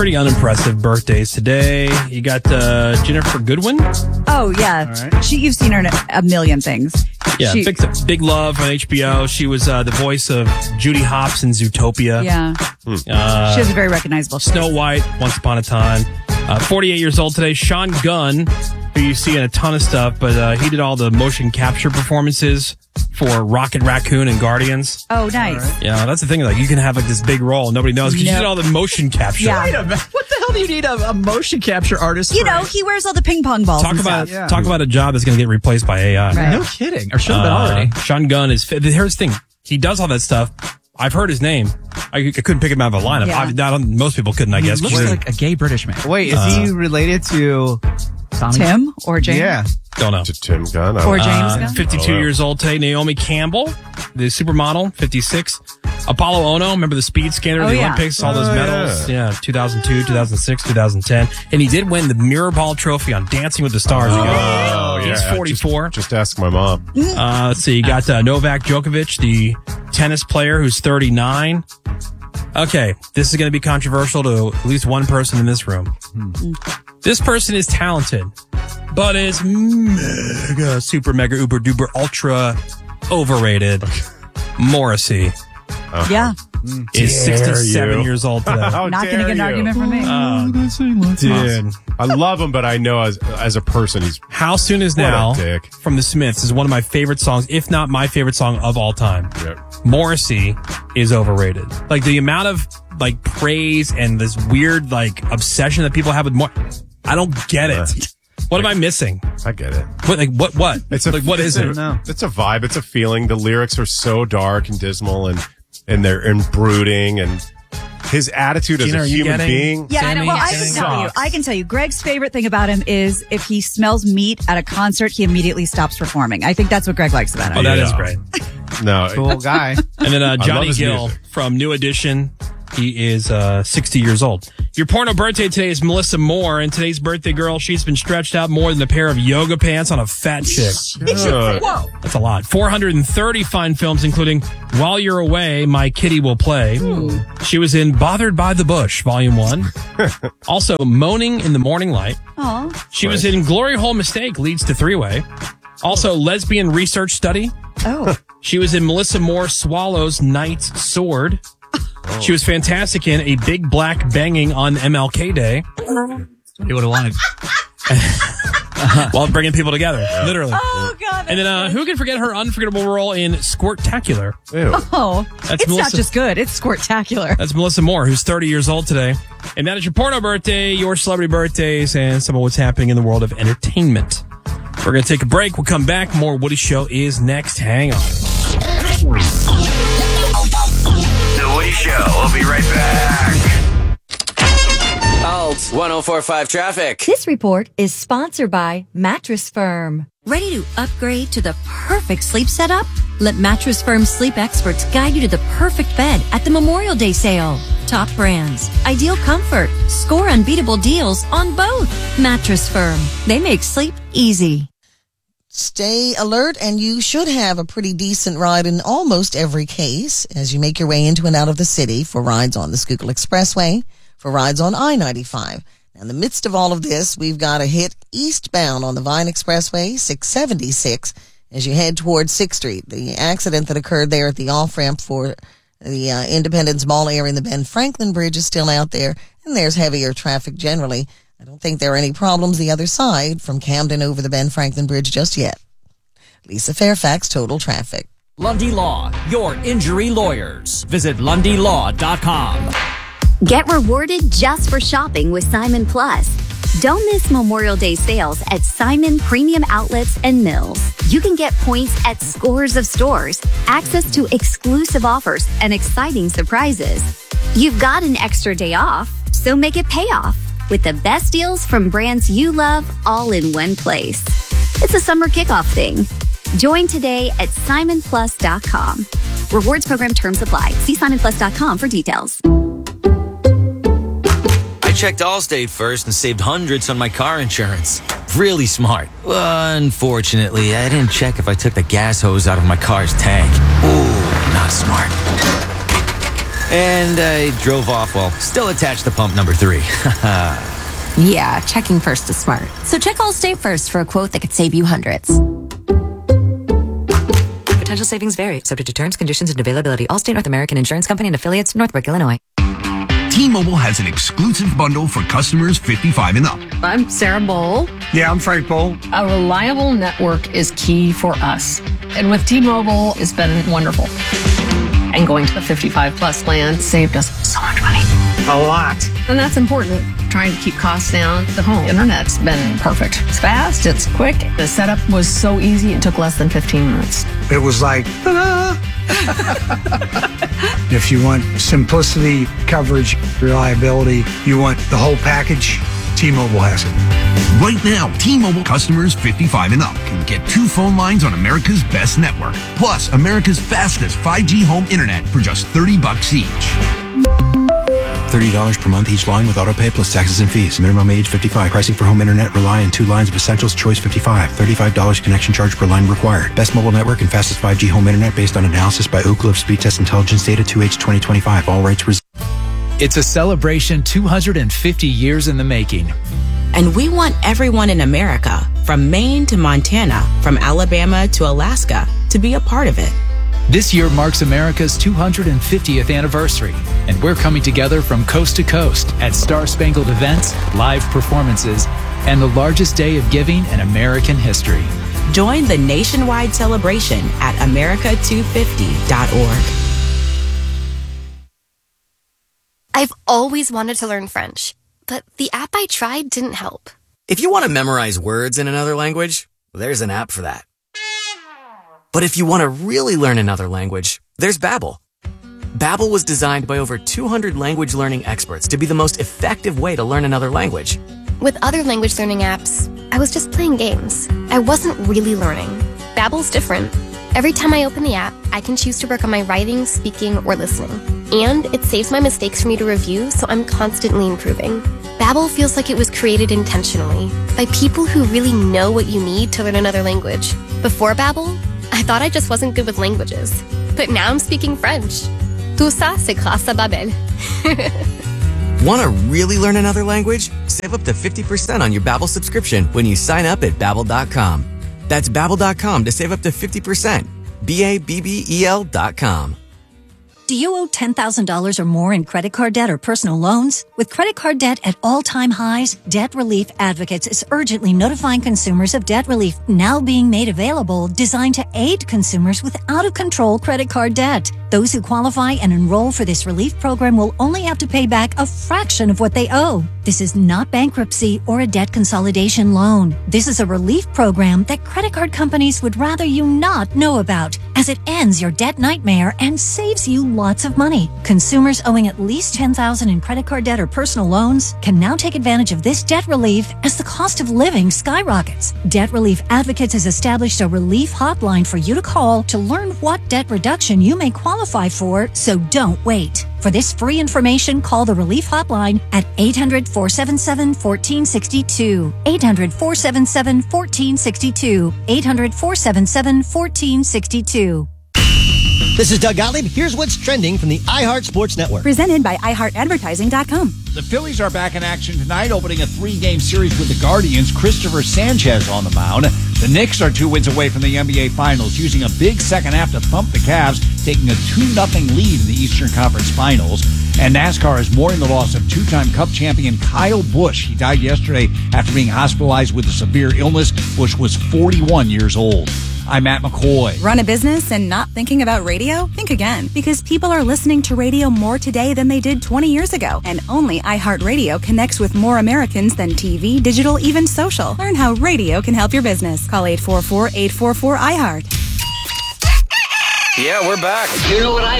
pretty unimpressive birthdays today. You got Jennifer Goodwin. Oh, yeah. Right. You've seen her in a million things. Yeah, Big Love on HBO. She was the voice of Judy Hopps in Zootopia. Yeah. She has a very recognizable face. Snow White, Once Upon a Time. 48 years old today. Sean Gunn, who you see in a ton of stuff, but he did all the motion capture performances for Rocket Raccoon and Guardians. Oh, nice. All right. Yeah, that's the thing. Like, you can have like this big role, and nobody knows because you did all the motion capture. Yeah. Wait a minute. What the hell do you need a motion capture artist You for? know, he wears all the ping pong balls. Talk and about stuff. talk about a job that's going to get replaced by AI. Right. No kidding. Or should have been already. Sean Gunn is. Here's the thing. He does all that stuff. I've heard his name. I couldn't pick him out of a lineup. Yeah. Most people couldn't, I guess. He looks like a gay British man. Wait, is he related to Tommy? Tim or James? Yeah. Don't know. To Tim Gunn. Or James Gunn? 52 years old today. Naomi Campbell, the supermodel, 56. Apollo Ono, remember the speed skater, the yeah. Olympics, all those Oh, medals. Yeah, 2002, 2006, 2010. And he did win the Mirror Ball Trophy on Dancing with the Stars. He's 44. Just ask my mom. Let's see, you got Novak Djokovic, the tennis player who's 39. Okay, this is going to be controversial to at least one person in this room. This person is talented, but is mega, super, mega, uber, duper, ultra overrated. Morrissey Yeah. is Dare 67 you. years old today. How Not going to dare get an you. argument from me. Dude, I love him, but I know as a person, he's How Soon Is What a Now dick. from the Smiths is one of my favorite songs, if not my favorite song of all time. Yep. Morrissey is overrated. Like the amount of like praise and this weird like obsession that people have with I don't get it. What am I missing? I get it. What? It's a, like, what is it? No. It's a vibe. It's a feeling. The lyrics are so dark and dismal and they're brooding, and his attitude as Gina, a are you human getting- being. Yeah, I know. Well, Sammy, I can tell you. Greg's favorite thing about him is if he smells meat at a concert, he immediately stops performing. I think that's what Greg likes about Oh, him. that Yeah. is great. No, cool guy? And then love Johnny his Gill music. from New Edition. He is 60 years old. Your porno birthday today is Melissa Moore, and today's birthday girl, she's been stretched out more than a pair of yoga pants on a fat chick. Whoa. That's a lot. 430 fine films, including While You're Away, My Kitty Will Play. She was in Bothered by the Bush, Volume 1. Also, Moaning in the Morning Light. Aw. She was in Glory Hole Mistake Leads to Three-Way. Also, Lesbian Research Study. Oh. She was in Melissa Moore Swallow's Knight's Sword. She was fantastic in A Big Black Banging on MLK Day. He would have wanted. While bringing people together, literally. Oh, God. And then, who can forget her unforgettable role in Squirtacular? Ew. Oh, That's it's not Melissa- just good. It's squirtacular. That's Melissa Moore, who's 30 years old today. And that is your porno birthday, your celebrity birthdays, and some of what's happening in the world of entertainment. We're going to take a break. We'll come back. More Woody Show is next. Hang on. The Woody Show. We'll be right back. Alt 1045 traffic. This report is sponsored by Mattress Firm. Ready to upgrade to the perfect sleep setup? Let Mattress Firm sleep experts guide you to the perfect bed at the Memorial Day sale. Top brands, ideal comfort, score unbeatable deals on both. Mattress Firm. They make sleep easy. Stay alert, and you should have a pretty decent ride in almost every case as you make your way into and out of the city for rides on the Schuylkill Expressway, for rides on I-95. In the midst of all of this, we've got a hit eastbound on the Vine Expressway, 676, as you head towards 6th Street. The accident that occurred there at the off-ramp for the Independence Mall area in the Ben Franklin Bridge is still out there, and there's heavier traffic generally. I don't think there are any problems the other side from Camden over the Ben Franklin Bridge just yet. Lisa Fairfax, Total Traffic. Lundy Law, your injury lawyers. Visit LundyLaw.com. Get rewarded just for shopping with Simon Plus. Don't miss Memorial Day sales at Simon Premium Outlets and Mills. You can get points at scores of stores, access to exclusive offers, and exciting surprises. You've got an extra day off, so make it pay off with the best deals from brands you love all in one place. It's a summer kickoff thing. Join today at SimonPlus.com. Rewards program terms apply. See SimonPlus.com for details. I checked Allstate first and saved hundreds on my car insurance. Really smart. Unfortunately, I didn't check if I took the gas hose out of my car's tank. Ooh, not smart. And I drove off while still attached to pump number 3. Yeah, checking first is smart. So check Allstate first for a quote that could save you hundreds. Potential savings vary, subject to terms, conditions, and availability. Allstate North American Insurance Company and affiliates, Northbrook, Illinois. T-Mobile has an exclusive bundle for customers 55 and up. I'm Sarah Bowl. Yeah, I'm Frank Bowl. A reliable network is key for us. And with T-Mobile, it's been wonderful. And going to the 55 plus plan saved us so much money. A lot. And that's important. Trying to keep costs down. The home internet's been perfect. It's fast, it's quick. The setup was so easy, it took less than 15 minutes. It was like, ta-da! If you want simplicity, coverage, reliability, you want the whole package, T-Mobile has it. Right now, T-Mobile customers 55 and up can get 2 phone lines on America's best network, plus America's fastest 5G home internet for just $30 each. $30 per month each line with autopay plus taxes and fees. Minimum age 55. Pricing for home internet rely on 2 lines of essentials. Choice 55. $35 connection charge per line required. Best mobile network and fastest 5G home internet based on analysis by Ookla of Speed Test Intelligence data 2H 2025. All rights reserved. It's a celebration 250 years in the making. And we want everyone in America, from Maine to Montana, from Alabama to Alaska, to be a part of it. This year marks America's 250th anniversary, and we're coming together from coast to coast at Star-Spangled events, live performances, and the largest day of giving in American history. Join the nationwide celebration at America250.org. I've always wanted to learn French, but the app I tried didn't help. If you want to memorize words in another language, there's an app for that. But if you want to really learn another language, there's Babbel. Babbel was designed by over 200 language learning experts to be the most effective way to learn another language. With other language learning apps, I was just playing games. I wasn't really learning. Babbel's different. Every time I open the app, I can choose to work on my writing, speaking, or listening. And it saves my mistakes for me to review, so I'm constantly improving. Babbel feels like it was created intentionally by people who really know what you need to learn another language. Before Babbel, I thought I just wasn't good with languages. But now I'm speaking French. Tout ça, c'est grâce à Babbel. Want to really learn another language? Save up to 50% on your Babbel subscription when you sign up at Babbel.com. That's Babbel.com to save up to 50%. Babbel.com. Do you owe $10,000 or more in credit card debt or personal loans? With credit card debt at all-time highs, Debt Relief Advocates is urgently notifying consumers of debt relief now being made available, designed to aid consumers with out-of-control credit card debt. Those who qualify and enroll for this relief program will only have to pay back a fraction of what they owe. This is not bankruptcy or a debt consolidation loan. This is a relief program that credit card companies would rather you not know about, as it ends your debt nightmare and saves you lots of money. Consumers owing at least $10,000 in credit card debt or personal loans can now take advantage of this debt relief as the cost of living skyrockets. Debt Relief Advocates has established a relief hotline for you to call to learn what debt reduction you may qualify for, so don't wait. For this free information, call the Relief Hotline at 800-477-1462. 800-477-1462. 800-477-1462. This is Doug Gottlieb. Here's what's trending from the iHeart Sports Network. Presented by iHeartAdvertising.com. The Phillies are back in action tonight, opening a 3-game series with the Guardians. Christopher Sanchez on the mound. The Knicks are 2 wins away from the NBA Finals, using a big second half to thump the Cavs, taking a 2-0 lead in the Eastern Conference Finals. And NASCAR is mourning the loss of 2-time Cup champion Kyle Busch. He died yesterday after being hospitalized with a severe illness. Busch was 41 years old. I'm Matt McCoy. Run a business and not thinking about radio? Think again, because people are listening to radio more today than they did 20 years ago. And only iHeartRadio connects with more Americans than TV, digital, even social. Learn how radio can help your business. Call 844-844-iHeart. Yeah, we're back. You know what I